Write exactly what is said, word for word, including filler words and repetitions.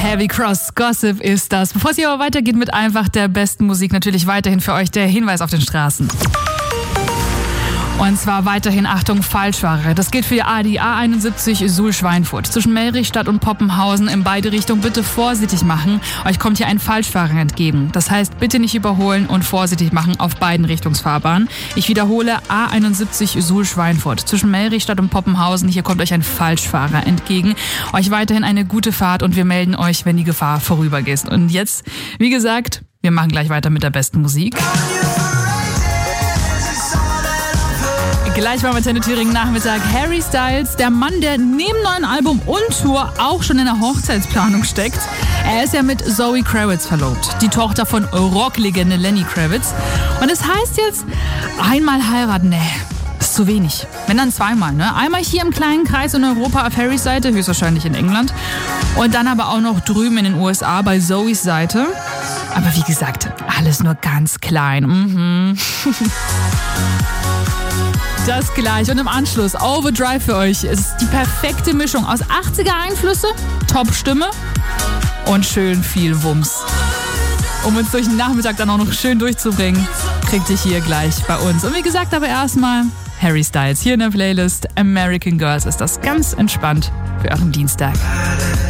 Heavy Cross Gossip ist das. Bevor es hier aber weitergeht mit einfach der besten Musik, natürlich weiterhin für euch der Hinweis auf den Straßen. Und zwar weiterhin, Achtung, Falschfahrer. Das gilt für die A einundsiebzig Suhl-Schweinfurt. Zwischen Melrichstadt und Poppenhausen in beide Richtungen bitte vorsichtig machen. Euch kommt hier ein Falschfahrer entgegen. Das heißt, bitte nicht überholen und vorsichtig machen auf beiden Richtungsfahrbahnen. Ich wiederhole, A einundsiebzig Suhl-Schweinfurt. Zwischen Melrichstadt und Poppenhausen, hier kommt euch ein Falschfahrer entgegen. Euch weiterhin eine gute Fahrt und wir melden euch, wenn die Gefahr vorübergeht. Und jetzt, wie gesagt, wir machen gleich weiter mit der besten Musik. Gleich mal mit Antenne Thüringen Nachmittag. Harry Styles, der Mann, der neben neuen Album und Tour auch schon in der Hochzeitsplanung steckt. Er ist ja mit Zoe Kravitz verlobt, die Tochter von Rocklegende Lenny Kravitz. Und es heißt jetzt, einmal heiraten, nee, ist zu wenig. Wenn dann zweimal, ne? Einmal hier im kleinen Kreis in Europa auf Harrys Seite, höchstwahrscheinlich in England. Und dann aber auch noch drüben in den U S A bei Zoes Seite. Aber wie gesagt, alles nur ganz klein. Mhm. Das gleich und im Anschluss Overdrive für euch. Es ist die perfekte Mischung aus achtziger-Einflüsse, Top-Stimme und schön viel Wumms. Um uns durch den Nachmittag dann auch noch schön durchzubringen, kriegt ihr hier gleich bei uns. Und wie gesagt, aber erstmal Harry Styles hier in der Playlist. American Girls ist das ganz entspannt für euren Dienstag.